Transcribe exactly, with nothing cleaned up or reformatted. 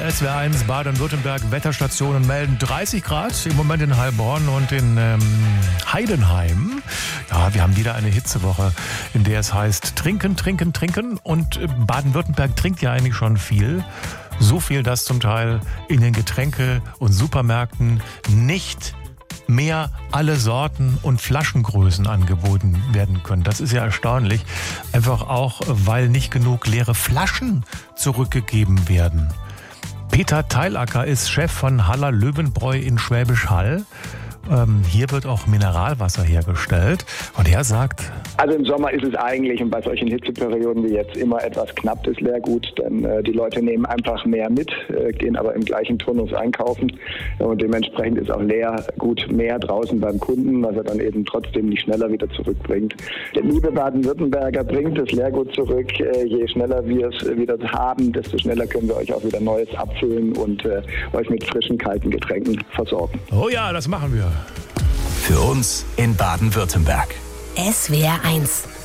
S W R eins Baden-Württemberg Wetterstationen melden dreißig Grad im Moment in Heilbronn und in ähm, Heidenheim. Ja, wir haben wieder eine Hitzewoche, in der es heißt trinken, trinken, trinken. Und Baden-Württemberg trinkt ja eigentlich schon viel. So viel, dass zum Teil in den Getränke- und Supermärkten nicht mehr alle Sorten und Flaschengrößen angeboten werden können. Das ist ja erstaunlich. Einfach auch, weil nicht genug leere Flaschen zurückgegeben werden. Peter Teilacker ist Chef von Haller Löwenbräu in Schwäbisch Hall. Ähm, hier wird auch Mineralwasser hergestellt. Und er sagt... Also im Sommer ist es eigentlich, und bei solchen Hitzeperioden wie jetzt, immer etwas knapp das Leergut, denn äh, die Leute nehmen einfach mehr mit, äh, gehen aber im gleichen Turnus einkaufen und dementsprechend ist auch Leergut mehr draußen beim Kunden, was er dann eben trotzdem nicht schneller wieder zurückbringt. Der liebe Baden-Württemberger bringt das Leergut zurück. Äh, je schneller wir es wieder haben, desto schneller können wir euch auch wieder Neues abfüllen und äh, euch mit frischen, kalten Getränken versorgen. Oh ja, das machen wir. Für uns in Baden-Württemberg. S W R eins